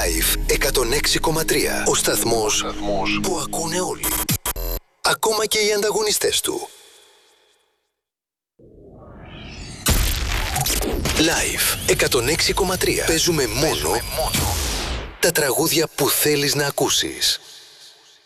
Live 106,3. Ο σταθμός που ακούνε όλοι. Ακόμα και οι ανταγωνιστές του. Live 106,3. Παίζουμε μόνο τα τραγούδια που θέλεις να ακούσεις.